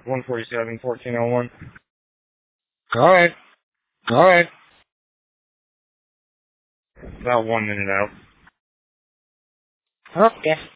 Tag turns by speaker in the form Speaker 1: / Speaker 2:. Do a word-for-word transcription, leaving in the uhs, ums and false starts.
Speaker 1: one forty-seven, fourteen oh one.
Speaker 2: Alright. Alright.
Speaker 1: About one minute out.
Speaker 2: Okay.